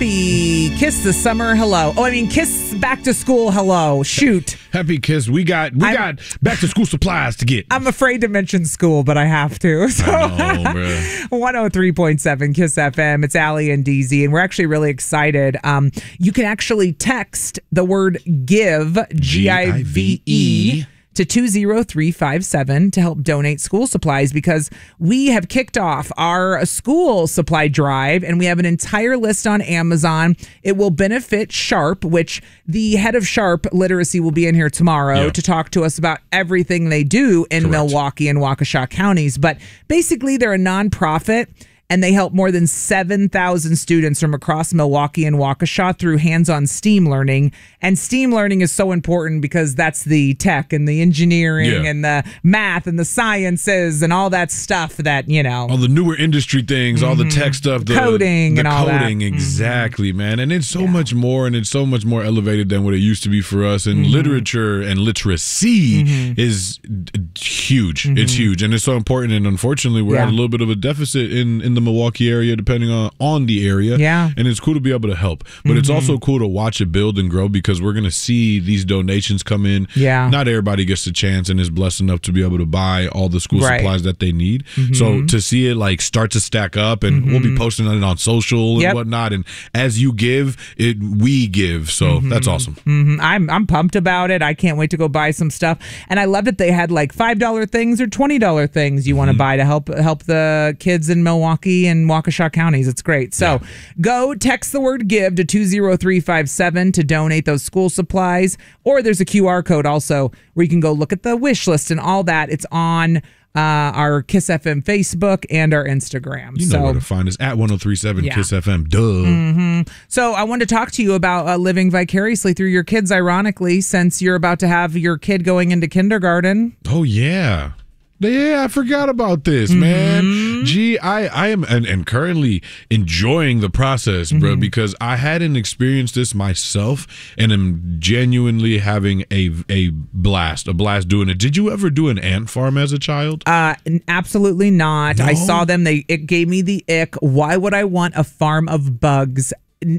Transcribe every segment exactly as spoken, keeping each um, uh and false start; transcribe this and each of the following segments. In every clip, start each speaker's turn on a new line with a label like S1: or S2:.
S1: happy Kiss the Summer hello. Oh, I mean, Kiss back to school hello. Shoot.
S2: Happy Kiss. We got we
S1: I'm,
S2: got back to school supplies to get.
S1: I'm afraid to mention school, but I have to. So,
S2: I know, bro.
S1: one oh three point seven Kiss F M. It's Allie and D Z, and we're actually really excited. Um, you can actually text the word GIVE, G I V E, to two zero three five seven to help donate school supplies, because we have kicked off our school supply drive and we have an entire list on Amazon. It will benefit Sharp, which the head of Sharp Literacy will be in here tomorrow yeah. to talk to us about everything they do in Correct. Milwaukee and Waukesha counties. But basically, they're a nonprofit, and they help more than seven thousand students from across Milwaukee and Waukesha through hands-on STEAM learning. And STEAM learning is so important because that's the tech and the engineering yeah. and the math and the sciences and all that stuff that, you know.
S2: All the newer industry things, mm-hmm. all the tech stuff. The
S1: coding
S2: the
S1: and all
S2: coding,
S1: that.
S2: Exactly,
S1: mm-hmm.
S2: man. And it's so
S1: yeah.
S2: much more, and it's so much more elevated than what it used to be for us. And mm-hmm. literature and literacy mm-hmm. is huge. Mm-hmm. It's huge. And it's so important. And unfortunately, we're yeah. at a little bit of a deficit in, in the Milwaukee area, depending on, on the area.
S1: Yeah.
S2: And it's cool to be able to help. But
S1: mm-hmm.
S2: it's also cool to watch it build and grow, because we're going to see these donations come in.
S1: Yeah.
S2: Not everybody gets the chance and is blessed enough to be able to buy all the school
S1: right.
S2: supplies that they need.
S1: Mm-hmm.
S2: So to see it like start to stack up, and mm-hmm. we'll be posting on it on social and
S1: yep.
S2: whatnot. And as you give, it we give. So
S1: mm-hmm.
S2: that's awesome.
S1: Mm-hmm. I'm I'm pumped about it. I can't wait to go buy some stuff. And I love that they had like five dollar things or twenty dollar things you mm-hmm. want to buy to help help the kids in Milwaukee and Waukesha counties. It's great. So yeah. go text the word GIVE to two zero three five seven to donate those school supplies. Or there's a Q R code also where you can go look at the wish list and all that. It's on uh, our Kiss F M Facebook and our Instagram.
S2: You know
S1: so,
S2: where to find us, at one oh three point seven
S1: yeah.
S2: Kiss F M. Duh.
S1: Mm-hmm. So I wanted to talk to you about uh, living vicariously through your kids, ironically, since you're about to have your kid going into kindergarten.
S2: Oh, yeah. Yeah, I forgot about this,
S1: mm-hmm.
S2: man. Gee, I, I am and, and currently enjoying the process, bro, mm-hmm. because I hadn't experienced this myself, and am genuinely having a a blast, a blast doing it. Did you ever do an ant farm as a child?
S1: Uh, absolutely not.
S2: No?
S1: I saw them. They it gave me the ick. Why would I want a farm of bugs?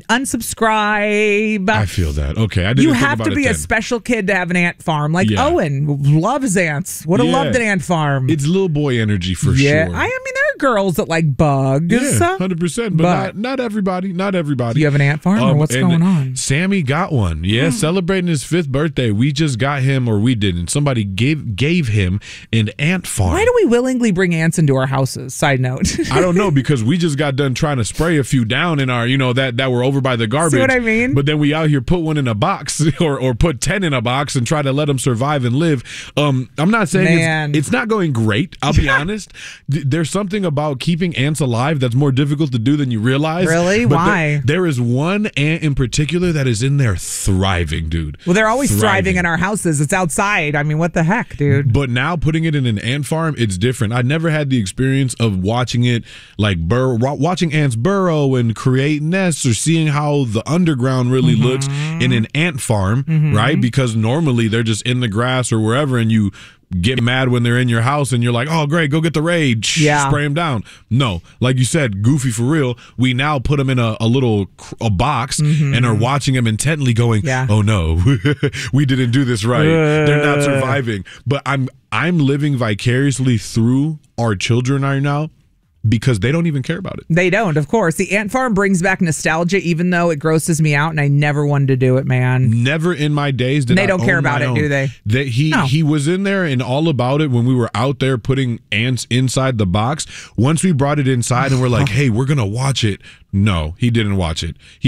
S1: Unsubscribe.
S2: I feel that. Okay, I didn't
S1: You
S2: think
S1: have
S2: about
S1: to be
S2: it
S1: a
S2: then.
S1: special kid to have an ant farm. Like
S2: Yeah.
S1: Owen loves ants. Would have
S2: Yeah.
S1: loved an ant farm.
S2: It's little boy energy for
S1: yeah.
S2: sure.
S1: I, I mean, there are girls that like bugs.
S2: Yeah, one hundred percent. But,
S1: But-
S2: not, not everybody. Not everybody.
S1: Do you have an ant farm, or
S2: Um,
S1: what's
S2: and
S1: going on?
S2: Sammy got one. Yeah, celebrating his fifth birthday. We just got him, or we didn't. Somebody gave gave him an ant farm.
S1: Why do we willingly bring ants into our houses? Side note.
S2: I don't know, because we just got done trying to spray a few down in our, you know, that, that were over by the garbage.
S1: See what I mean?
S2: But then we out here put one in a box or, or put ten in a box and try to let them survive and live. Um, I'm not saying
S1: Man.
S2: it's, it's not going great. I'll be honest. Th- There's something about keeping ants alive that's more difficult to do than you realize.
S1: Really?
S2: But
S1: Why?
S2: There, there is one ant in particular that is in there thriving, dude.
S1: Well, they're always thriving in our houses. It's outside. I mean, what the heck, dude?
S2: But now putting it in an ant farm, it's different. I never had the experience of watching it, like bur- watching ants burrow and create nests, or seeing how the underground really
S1: Mm-hmm.
S2: looks in an ant farm,
S1: Mm-hmm.
S2: right? Because normally they're just in the grass or wherever, and you get mad when they're in your house and you're like, oh, great, go get the raid, Shh,
S1: Yeah.
S2: spray them down. No, like you said, goofy for real. We now put them in a, a little cr- a box
S1: Mm-hmm.
S2: and are watching them intently going,
S1: Yeah.
S2: oh no, we didn't do this right. They're not surviving. But I'm I'm living vicariously through our children right now, because they don't even care about it.
S1: They don't, of course. The ant farm brings back nostalgia, even though it grosses me out, and I never wanted to do it, man.
S2: Never in my days did
S1: They
S2: I
S1: don't care
S2: own
S1: about
S2: my
S1: it,
S2: own.
S1: do they?
S2: That he
S1: No.
S2: he was in there and all about it when we were out there putting ants inside the box. Once we brought it inside and we're like, hey, we're gonna watch it. No, he didn't watch it. He